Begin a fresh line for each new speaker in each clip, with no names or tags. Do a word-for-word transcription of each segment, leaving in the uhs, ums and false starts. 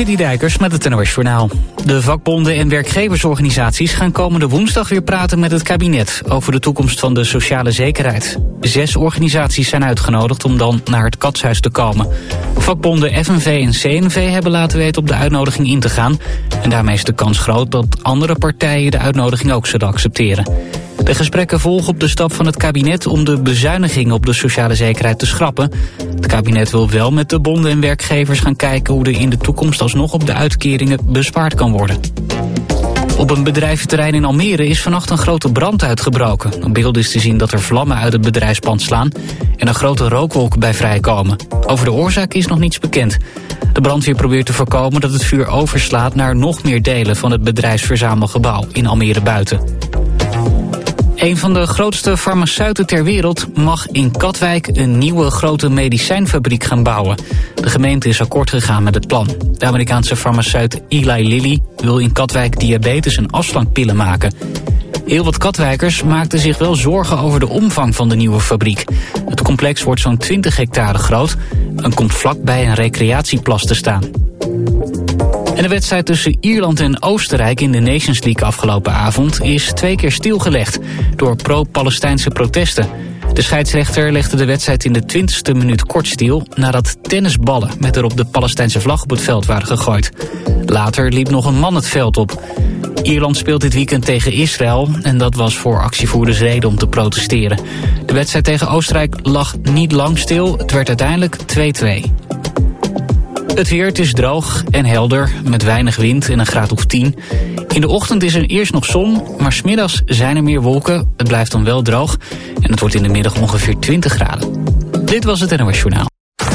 Citydijkers met het N O S Journaal. De vakbonden en werkgeversorganisaties gaan komende woensdag weer praten met het kabinet over de toekomst van de sociale zekerheid. Zes organisaties zijn uitgenodigd om dan naar het Katshuis te komen. Vakbonden F N V en C N V hebben laten weten op de uitnodiging in te gaan. En daarmee is de kans groot dat andere partijen de uitnodiging ook zullen accepteren. De gesprekken volgen op de stap van het kabinet om de bezuinigingen op de sociale zekerheid te schrappen. Het kabinet wil wel met de bonden en werkgevers gaan kijken hoe er in de toekomst alsnog op de uitkeringen bespaard kan worden. Op een bedrijventerrein in Almere is vannacht een grote brand uitgebroken. Op beeld is te zien dat er vlammen uit het bedrijfspand slaan en een grote rookwolk bij vrijkomen. Over de oorzaak is nog niets bekend. De brandweer probeert te voorkomen dat het vuur overslaat naar nog meer delen van het bedrijfsverzamelgebouw in Almere buiten. Een van de grootste farmaceuten ter wereld mag in Katwijk een nieuwe grote medicijnfabriek gaan bouwen. De gemeente is akkoord gegaan met het plan. De Amerikaanse farmaceut Eli Lilly wil in Katwijk diabetes- en afslankpillen maken. Heel wat Katwijkers maakten zich wel zorgen over de omvang van de nieuwe fabriek. Het complex wordt zo'n twintig hectare groot en komt vlakbij een recreatieplas te staan. En de wedstrijd tussen Ierland en Oostenrijk in de Nations League afgelopen avond is twee keer stilgelegd door pro-Palestijnse protesten. De scheidsrechter legde de wedstrijd in de twintigste minuut kort stil nadat tennisballen met erop de Palestijnse vlag op het veld waren gegooid. Later liep nog een man het veld op. Ierland speelt dit weekend tegen Israël en dat was voor actievoerders reden om te protesteren. De wedstrijd tegen Oostenrijk lag niet lang stil, het werd uiteindelijk twee-twee. Het weer, het is droog en helder, met weinig wind en een graad of tien. In de ochtend is er eerst nog zon, maar 's middags zijn er meer wolken. Het blijft dan wel droog en het wordt in de middag ongeveer twintig graden. Dit was het N O S Journaal.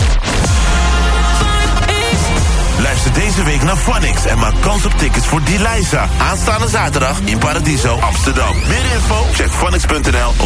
Luister deze week naar Phonics en maak kans op tickets voor Deliza. Aanstaande zaterdag in Paradiso, Amsterdam. Meer info, check phonics punt n l